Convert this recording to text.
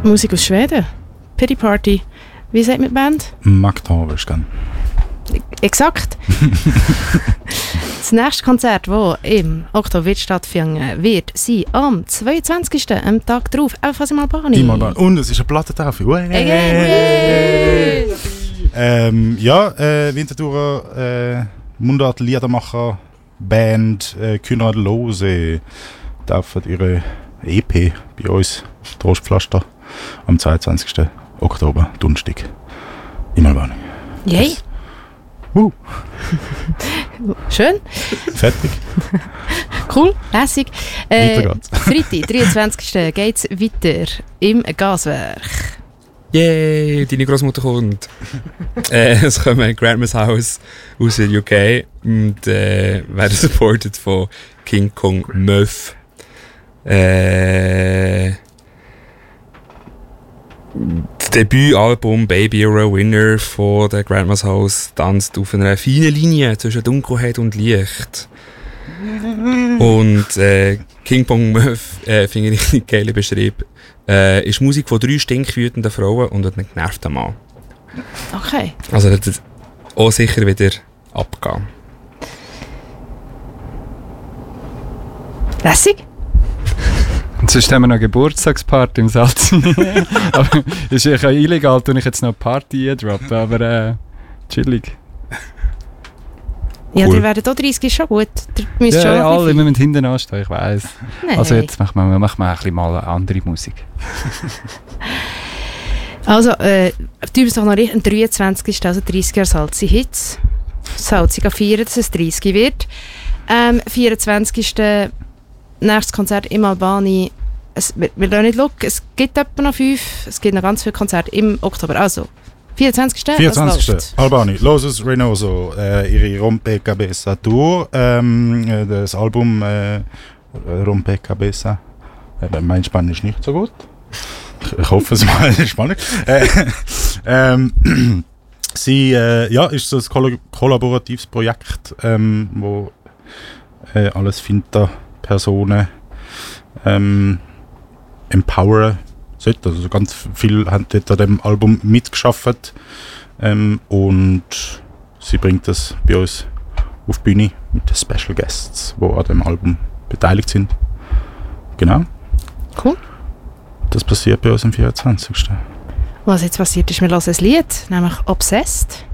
Musik aus Schweden. Pity Party. Wie sagt man die Band? Magdahlskan. Exakt. Das nächste Konzert, das im Oktober stattfinden wird, sein am 22. am Tag drauf, ebenfalls im Albani. Und es ist eine Plattentafel. Winterthur Mundart Liedermacher Band Kühnert Lose dürfen ihre EP bei uns Trostpflaster am 22. Oktober, Donnerstag, im Albani. Yay! Schön. Fertig. Cool, lässig. Weiter geht's. Freitag, 23. geht es weiter im Gaswerk. Yay, deine Großmutter kommt. Es kommen Grandma's House aus der UK und werden supported von King Kong Möf. Das Debütalbum Baby You're a Winner von der Grandma's House tanzt auf einer feinen Linie zwischen Dunkelheit und Licht. Und King Kong Möf, finde ich einen geilen Beschrieb, ist Musik von 3 stinkwütenden Frauen und einem genervten Mann. Okay. Also das wird auch sicher wieder abgehen. Lässig? Und sonst haben wir noch Geburtstagsparty im Salz. Aber ist ja illegal, tue ich jetzt noch eine Party droppen, aber chillig. Ja, Cool. die werden hier 30, ist schon gut. Ihr müsst schon Ja, ein alle, wir müssen hinten anstehen, ich weiss. Nein. Also jetzt machen wir ein bisschen mal eine andere Musik. Also, tun wir es doch noch am 23. also 30 Jahre Salzi Hits. Salzig feiern, dass es 30 wird. 24. nächstes Konzert im Albani. Wir lassen nicht schauen, es gibt etwa noch 5, es gibt noch ganz viele Konzerte im Oktober. Also, 24. 24. Albani, Loses Reynoso, ihre Rompe Cabeza Tour, das Album Rompe Cabeza. Mein Spanisch nicht so gut. Ich hoffe, es mal spannend. Sie ist so ein kollaboratives Projekt, wo alles Finta-Personen empowern sollte. Also ganz viel haben dort an dem Album mitgeschafft und sie bringt das bei uns auf die Bühne mit den Special Guests, die an dem Album beteiligt sind. Genau. Cool. Das passiert bei uns am 24. Was jetzt passiert ist, wir hören ein Lied, nämlich Obsessed.